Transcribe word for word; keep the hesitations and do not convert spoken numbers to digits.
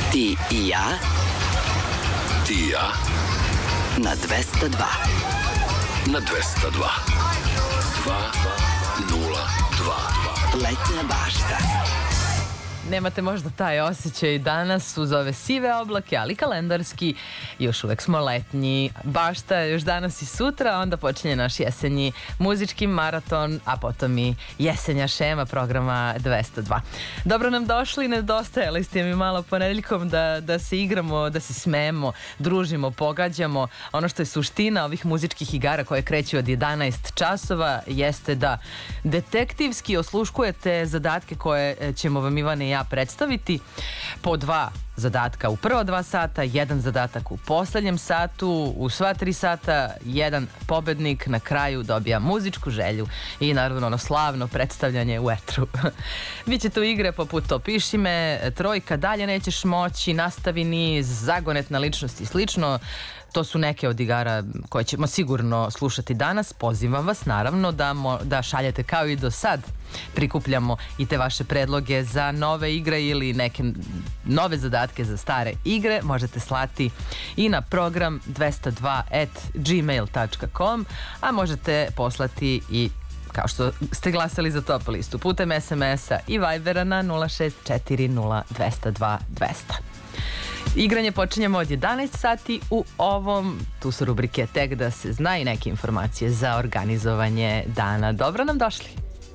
Ti i ja. Ti i ja. Na dvesta dva. Na dvesta dva. Dva nula dva. Letnja bašta. Nemate možda taj osjećaj danas uz ove sive oblake, ali kalendarski još uvek smo letnji. Bašta još danas i sutra, onda počinje naš jesenji muzički maraton, a potom i jesenja šema programa dvesta dva. Dobro nam došli, nedostajali ste mi malo ponedeljkom da, da se igramo, da se smemo, družimo, pogađamo. Ono što je suština ovih muzičkih igara koje kreću od jedanaest časova jeste da detektivski osluškujete zadatke koje ćemo vam Ivane i ja predstaviti. Po dva zadatka u prva dva sata, jedan zadatak u poslednjem satu, u sva tri sata jedan pobednik na kraju dobija muzičku želju i naravno ono slavno predstavljanje u etru. Biće tu igre poput to piši me, trojka, dalje nećeš moći, nastavi niz, zagonetna ličnost i slično. To su neke od igara koje ćemo sigurno slušati danas. Pozivam vas naravno da, mo, da šaljete kao i do sad. Prikupljamo i te vaše predloge za nove igre ili neke nove zadatke za stare igre. Možete slati i na program dvesta dva at gmail dot com, a možete poslati i kao što ste glasali za top listu putem es em es a i Vibera na nula šest četiri nula dvesta dva dvesta. Igranje počinjemo od jedanaest sati u ovom, tu su rubrike Tek da se zna i neke informacije za organizovanje dana. Dobro nam došli!